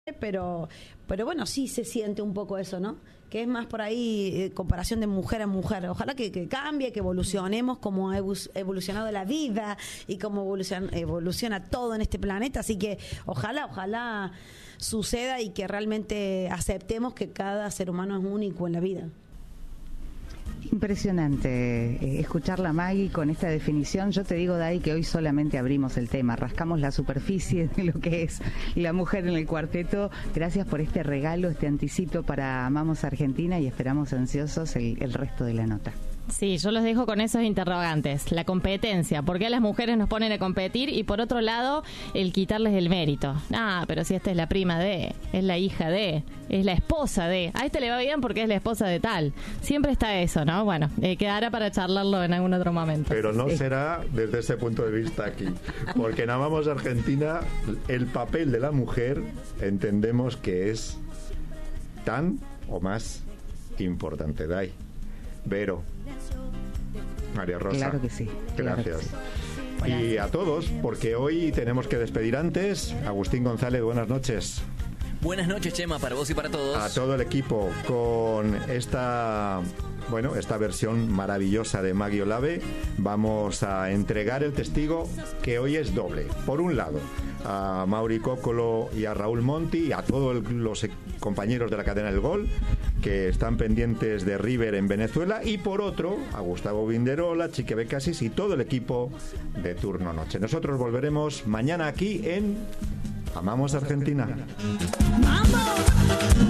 pero bueno, sí se siente un poco eso, ¿no? Que es más por ahí comparación de mujer a mujer. Ojalá que cambie, que evolucionemos como ha evolucionado la vida y como evoluciona todo en este planeta. Así que ojalá suceda y que realmente aceptemos que cada ser humano es único en la vida. Impresionante escucharla a Maggie con esta definición. Yo te digo, Dai, que hoy solamente abrimos el tema, rascamos la superficie de lo que es la mujer en el cuarteto. Gracias por este regalo, este anticipo para Amamos Argentina y esperamos ansiosos el resto de la nota. Sí, yo los dejo con esos interrogantes. La competencia, ¿por qué a las mujeres nos ponen a competir? Y por otro lado, el quitarles el mérito. Pero si esta es la prima de, es la hija de, es la esposa de, a esta le va bien porque es la esposa de tal. Siempre está eso, ¿no? Bueno, quedará para charlarlo en algún otro momento. Pero no será desde ese punto de vista aquí. Porque en Amamos Argentina, el papel de la mujer entendemos que es tan o más importante. Dai, Vero, María Rosa. Claro que sí. Gracias. Que sí. Y a todos, porque hoy tenemos que despedir antes. Agustín González, buenas noches. Buenas noches, Chema, para vos y para todos. A todo el equipo con esta versión maravillosa de Maggie Olave. Vamos a entregar el testigo que hoy es doble. Por un lado, a Mauri Cóccolo y a Raúl Monti y a todos los compañeros de la cadena del Gol que están pendientes de River en Venezuela, y por otro a Gustavo Binderola, Chique Becasis y todo el equipo de Turno Noche. Nosotros volveremos mañana aquí en Amamos Argentina. ¡Vamos!